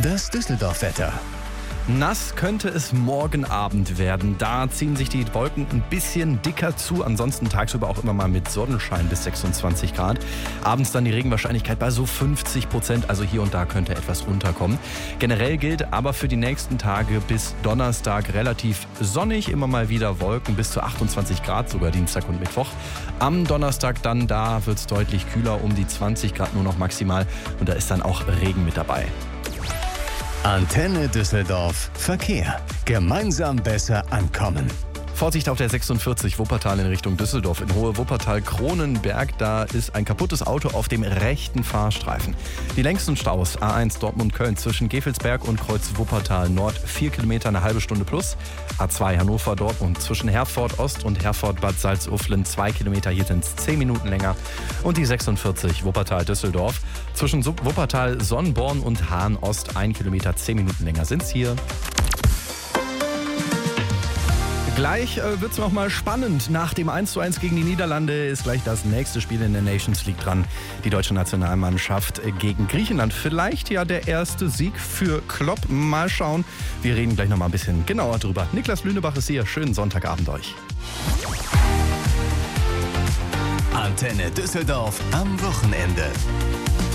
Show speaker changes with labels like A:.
A: Das Düsseldorf-Wetter.
B: Nass könnte es morgen Abend werden. Da ziehen sich die Wolken ein bisschen dicker zu. Ansonsten tagsüber auch immer mal mit Sonnenschein bis 26 Grad. Abends dann die Regenwahrscheinlichkeit bei so 50%. Also hier und da könnte etwas runterkommen. Generell gilt aber für die nächsten Tage bis Donnerstag relativ sonnig. Immer mal wieder Wolken bis zu 28 Grad, sogar Dienstag und Mittwoch. Am Donnerstag dann, da wird es deutlich kühler, um die 20 Grad nur noch maximal. Und da ist dann auch Regen mit dabei.
A: Antenne Düsseldorf Verkehr. Gemeinsam besser ankommen.
B: Vorsicht auf der 46 Wuppertal in Richtung Düsseldorf. In Hohe Wuppertal-Kronenberg, da ist ein kaputtes Auto auf dem rechten Fahrstreifen. Die längsten Staus A1 Dortmund-Köln zwischen Gevelsberg und Kreuz Wuppertal Nord 4 Kilometer, eine halbe Stunde plus. A2 Hannover-Dortmund zwischen Herford Ost und Herford-Bad Salzuflen 2 Kilometer, hier sind es 10 Minuten länger. Und die 46 Wuppertal-Düsseldorf zwischen Wuppertal-Sonnborn und Hahn Ost 1 Kilometer, 10 Minuten länger sind es hier. Gleich wird es noch mal spannend. Nach dem 1:1 gegen die Niederlande ist gleich das nächste Spiel in der Nations League dran. Die deutsche Nationalmannschaft gegen Griechenland. Vielleicht ja der erste Sieg für Klopp. Mal schauen. Wir reden gleich noch mal ein bisschen genauer drüber. Niklas Lünebach ist hier. Schönen Sonntagabend euch.
A: Antenne Düsseldorf am Wochenende.